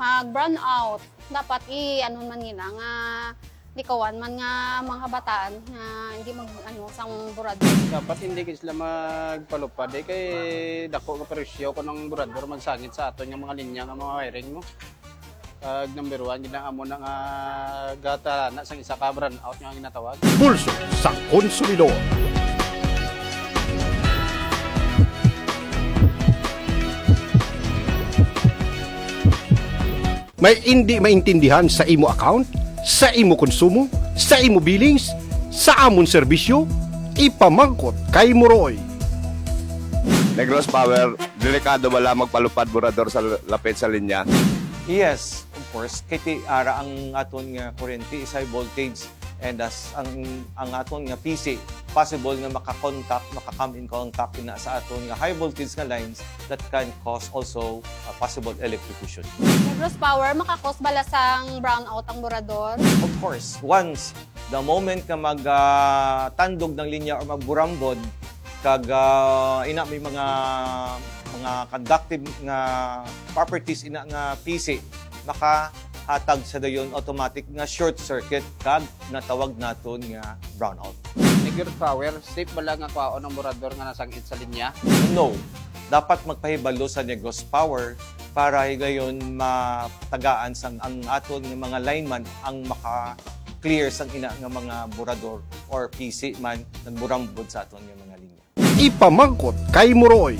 mag-brown out. Dapat ano man nila nga likawan man nga mga bataan nga hindi sang burador. Dapat hindi sila magpalupad kay dako ka presyo ko ng burador magsangit sa aton yung mga linya ng mga wiring mo. Number 1, ginaan mo na nga gata na sang isa ka brown out nga ginatawag. Pulso sa konsumidor. May hindi maintindihan sa imo account, sa imo konsumo, sa imo billings, sa amon serbisyo, ipamangkot kay Moroy. Negros Power, delikado wala magpalupad burador sa lapit sa linya? Yes, of course. Kaya ara ang aton nga kurente is high voltage and as ang aton nga PC possible nga maka-come in contact na sa aton nga high voltage nga lines that can cause also a possible electrocution. Negros Power, makakos bala sang brown out ang burador? Of course, once the moment ka magtandog ng linya o magburambod kag ina may mga conductive nga properties ina nga PC makahatag sa dayon automatic nga short circuit kag natawag naton nga brownout. Negros Power, safe bala nga kwaon ng burador nga nasangit sa linya? No, dapat magpahibalo sa Negros Power para gayon matagaan sang ang aton nga mga lineman ang maka-clear sang ina nga mga burador or PC man nagburambod sa aton nga mga linya. Ipamangkot kay Moroy.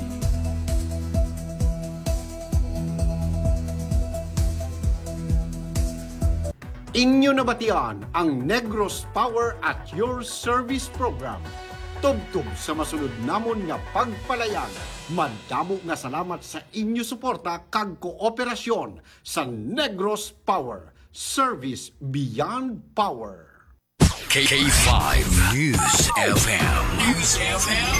Inyo nabatian ang Negros Power at Your Service Program. Tubtub sa masunod namon nga pagpalayan. Madamo nga salamat sa inyo suporta kag kooperasyon sa Negros Power. Service beyond power. K5 News FM. News FM.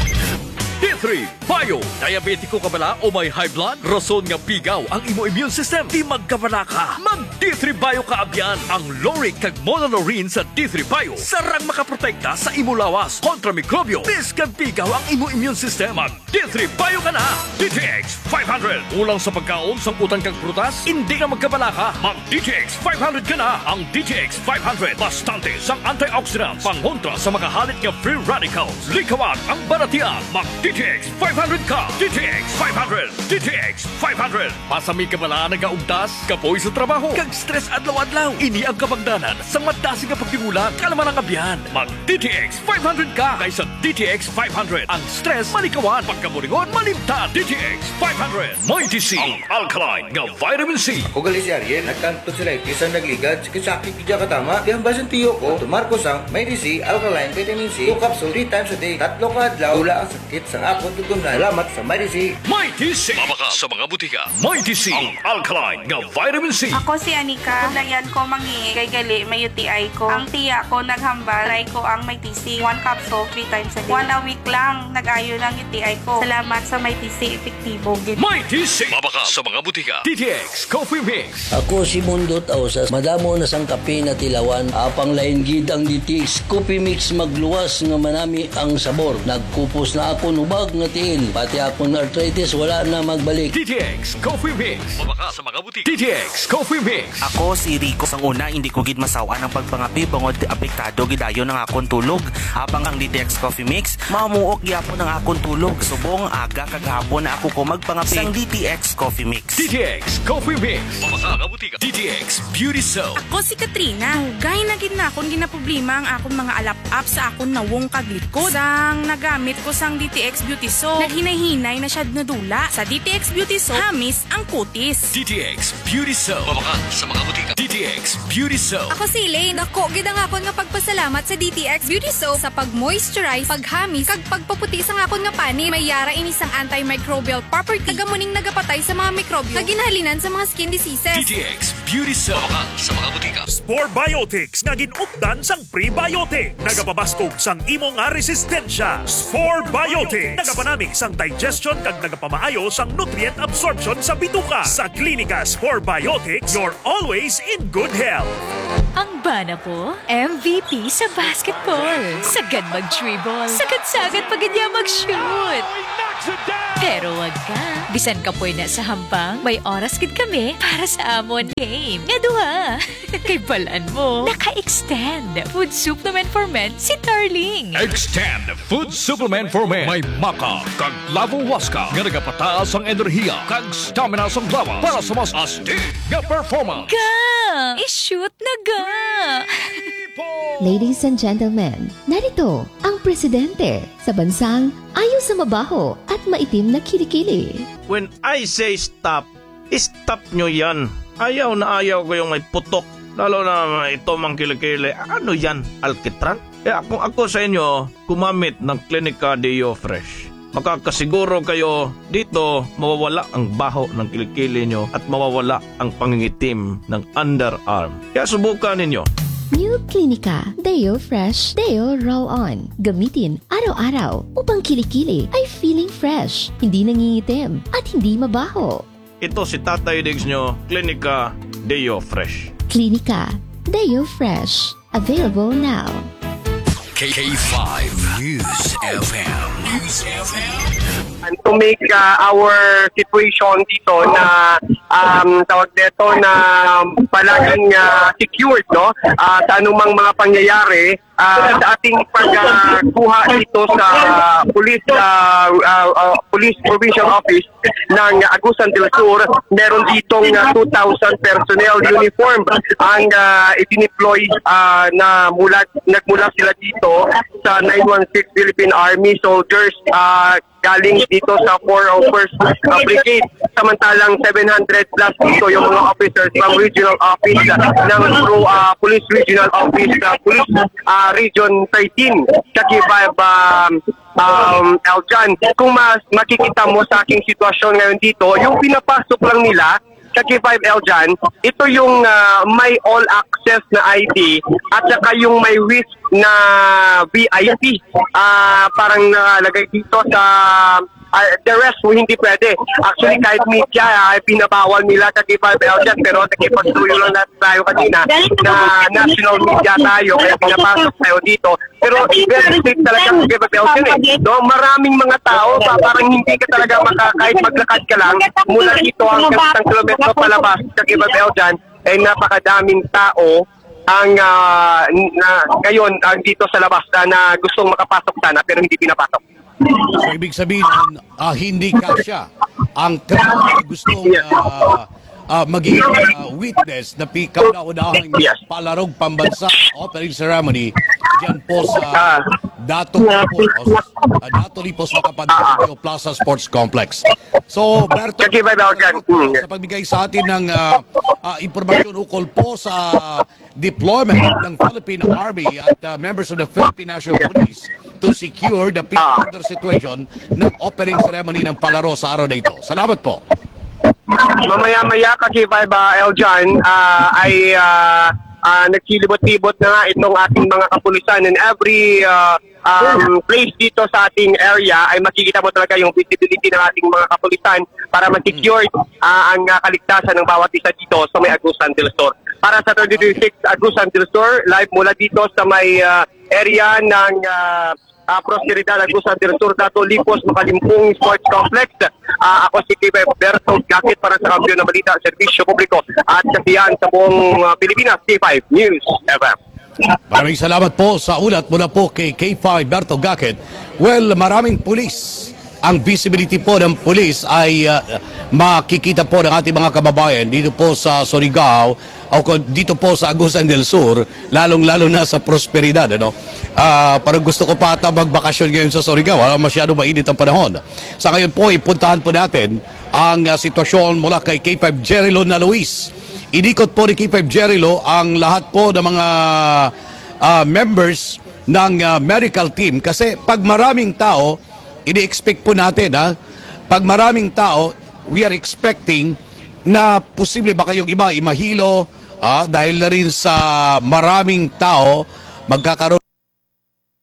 D3 Bio. Diabetiko ka bala o may high blood? Rason nga pigaw ang imo immune system. Di magkabala ka. Mag D3 Bio ka abyan. Ang Loric kag Monolorine sa D3 Bio. Sarang makaprotekta sa imo lawas kontra mikrobyo. Biskan pigaw ang imo immune system. Mag D3 Bio ka na. DTX 500. Ulang sa pagkaon sang utang kag prutas. Hindi ka magkabala ka. Mag DTX 500 ka na. Ang DTX 500. Bastante sang antioxidants. Pangontra sa makahalit nga free radicals. Likawan ang baratian. Mag DTX 500 ka! DTX 500! DTX 500! Pasami ka bala nagaugtas, kapoy sa trabaho, kag stress adlaw-adlaw. Ini ang kapagdanan sa madasig nga pagtigulang kalaman ang abyan. Mag DTX 500 ka kaysa DTX 500. Ang stress malikawan, pagkamuringon malimtan. DTX 500. Mighty C, ang alkaline nga vitamin C. Ako gali si Ariel, nagkanto sila isang nagligad, sakit kidya katama. Di ang basan tiyo ko, tumarko sang Mighty C, alkaline vitamin C, 2 capsule 3 times a day. 3 ka adlaw, wala ang sakit sa ako tutunan. Salamat sa Mighty C. Mighty C. Mabaka sa mga butika. Mighty C. Ang alkaline nga vitamin C. Ako si Anika. Kulayan ko mangi kay gali may UTI ko. Ang tiya ko naghambal. Try ko ang Mighty C. 1 capsule 3 times a day. 1 a week lang nag-ayo ng UTI ko. Salamat sa Mighty C. Epektibo. Mighty C. Mabaka sa mga butika. DTX Coffee Mix. Ako si Mundo Tausas. Madamo na sang kape na tilawan. Apang lain gid ang DTX Coffee Mix magluwas nga manami ang sabor. Nagkupos na ako ubag nga tiil. Pati akong arthritis wala na magbalik. DTX Coffee Mix. Mabaka sa mga butika. DTX Coffee Mix. Ako si Rico. Sang una, hindi ko gid masawa ng pagpangapi bangod apektado gidayon ng akong tulog. Habang ang DTX Coffee Mix, mamuok gyapon ng akong tulog. Subong aga kag hapon na ako ko magpangapi sang DTX Coffee Mix. DTX Coffee Mix. Mabaka sa mga butika. DTX Beauty Soap. Ako si Katrina. Hugay na gid na akong ginaproblema ang akong mga alap-up sa akong nawong kaglikod. Sang nagamit ko sang DTX Beauty Soap, naghinay-hinay na siya nadula. Sa DTX Beauty Soap, hamis ang kutis. DTX Beauty Soap. Mabaka sa mga butika. DTX Beauty Soap. Ako si Elaine. Dako gid ang akon nga pagpasalamat sa DTX Beauty Soap sa pag-moisturize, paghamis, kag pagpaputi sa akon nga pani. May yara ini sang antimicrobial property. Tagamuning nagapatay sa mga mikrobyo. Naginhalinan sa mga skin diseases. DTX Beauty Soap. Mabaka sa mga butika. Spore Biotics nga ginupdan sang prebiotic. Nagapabaskog sang imo nga resistensya. Spore Biotics. Nagapanami sang digestion kag nagapamaayo sang nutrient absorption sa bituka. Sa Klinika Spore Biotics, you're always in good health. Ang bana po, MVP sa basketball. Sagad mag-dribble. Sagad-sagad pag niya mag-shoot. Pero wag ka. Bisan ka po na sa hambang, may oras gid kami para sa amon game. Nga duha. Kay balaan mo, naka-extend food supplement for men si Darling. Extend Food Supplement for Men. May maka, kag lavo waska, nga nagapataas ang enerhiya, kag stamina sa lawas para sa mas astig nga performance. Ga! I-shoot na ga! Ladies and gentlemen, narito ang presidente sa bansang ayaw sa mabaho at maitim na kilikili. When I say stop, stop nyo yan. Ayaw na ayaw ko yung may putok. Lalo na ito mang kilikili. Ano yan? Alkitran? Kung ako sa inyo, kumamit ng Clinica Deo Fresh. Makakasiguro kayo dito mawawala ang baho ng kilikili nyo at mawawala ang pangingitim ng underarm. Kaya subukan ninyo. New Clinica Deo Fresh Deo Roll-On. Gamitin araw-araw upang kilikili ay feeling fresh, hindi nangingitim at hindi mabaho. Ito si Tatay Diggs nyo, Clinica Deo Fresh. Clinica Deo Fresh. Available now. K5 News FM. News FM. And to make our situation dito na tawag dito na palaging secured, no, sa anumang mga pangyayari sa ating pagkuha dito sa Police Provincial Office ng Agusan del Sur, meron ditong 2,000 personnel uniform ang idineploy na nagmula sila dito sa 916 Philippine Army soldiers galing dito sa 401st Brigade. Samantalang 700 plus dito yung mga officers from Regional Office ng Police Regional Office, Police Region 13 sa Kibab, Eljan. Kung makikita mo sa aking sitwasyon ngayon dito, yung pinapasok lang nila sa K5 Eljan, ito yung may all access na ID at saka yung may risk na VIP. Parang nalagay dito sa the rest hindi pwede. Actually, kahit media, pinabawal nila sa K5 Eljan, pero nakipagtuloy lang natin tayo kanina na national media tayo, kaya pinapasok tayo dito. Pero very strict talaga sa K5 Eljan eh. No? Maraming mga tao, parang hindi ka talaga kahit maglakad ka lang, mula dito hanggang 1 kilometro palabas sa K5 Eljan, ay napakadaming tao ang ngayon dito sa labas na gustong makapasok sana pero hindi pinapasok. So, ibig sabihin, hindi kasya ang gustong maging witness na kauna-unahang palarong pambansa opening ceremony dyan po sa Dato Lipos Makapandayo Plaza Sports Complex. So, Berto, sa pagbigay sa atin ng impormasyon ukol po sa deployment ng Philippine Army at members of the Philippine National Police to secure the peace order situation ng opening ceremony ng palaro sa araw na ito. Salamat po. Mamaya-maya kasi Eljan ay nagsilibot-libot na nga itong ating mga kapulisan, and every place dito sa ating area ay makikita mo talaga yung visibility ng ating mga kapulisan para ma-secure ang kaligtasan ng bawat isa dito sa may Agusan del Sur. Para sa 36 Agusan del Sur, live mula dito sa may area ng Prosperidad Agusan del Sur, Dato Lipos Makalimpung Sports Complex. Ako si Berto Gakit para sa Kampiyon na Balita, Serbisyo Publiko at kasiyahan sa buong Pilipinas. K5 News FM. Maraming salamat po sa ulat mula po kay K5 Berto Gakit. Well, maraming pulis. Ang visibility po ng pulis ay makikita po ng ating mga kababayan dito po sa Surigao o dito po sa Agusan del Sur, lalong-lalo na sa Prosperidad. Parang gusto ko pa ata magbakasyon ngayon sa Surigao. Masyado mainit ang panahon. Sa ngayon po, ipuntahan po natin ang sitwasyon mula kay K5 Jerilo na Luis. Inikot po ni K5 Jerilo ang lahat po ng mga members ng medical team kasi pag maraming tao, ini-expect po natin, pag maraming tao, we are expecting na posible baka yung iba imahilo dahil na rin sa maraming tao magkakaroon